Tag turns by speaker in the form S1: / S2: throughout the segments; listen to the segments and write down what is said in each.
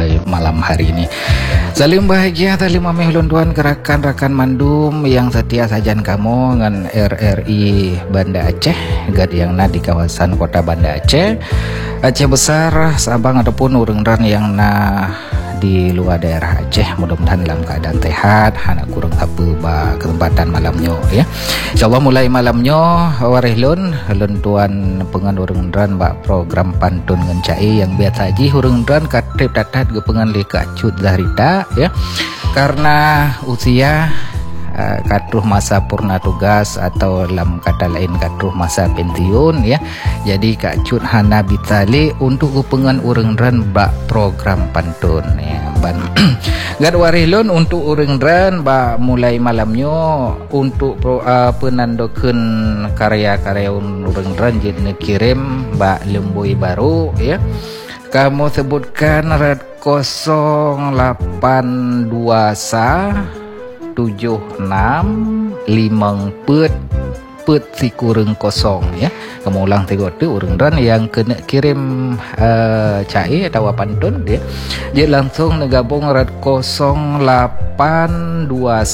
S1: malam hari ini. Salim bahagia, salim amih ulun tuan ke rakan-rakan mandum yang setia sajan kamu dengan RRI Banda Aceh, gad yang di kawasan kota Banda Aceh, Aceh Besar, Sabang ataupun urang-urang yang di luar daerah Aceh. Mudah-mudahan dalam keadaan sehat, hana kurang apa kesempatan malamnya ya. InsyaAllah mulai malamnya warihlun tuan pengan urang-urang bak program pantun ngencai yang biasa haji urang-urang katrip tatat ke pengan leka cut zahrita ya. Karena usia katruh masa purna tugas atau dalam kata lain katruh masa pensiun ya. Jadi Kak Cut hana bitali untuk kepengan urang-urang bak program pantun ya. Gad warihlun untuk urang-urang bak mulai malamnya untuk penandokeun karya-karya urang-urang jadi kirim bak lembui baru ya. Kamu sebutkan red 0821 76 5 pet si kurang kosong ya. Kamu ulang tengok tu urang-urang yang kena kirim cai atau pantun dia. Dia langsung negabung red 0821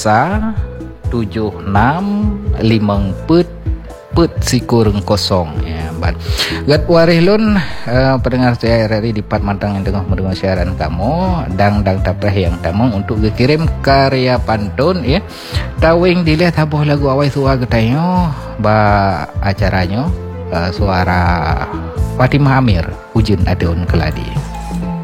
S1: 76 5 pet si kurang kosong ya. Gad warihlun pendengar saya RRI di Pat Mantang yang tengah mendengar siaran kamu dang tapreh yang tamu untuk dikirim karya pantun ya. Tawing dilihat habuh lagu awai suara getayo ba acaranya suara Fatimah Amir Ujun Adun Keladi.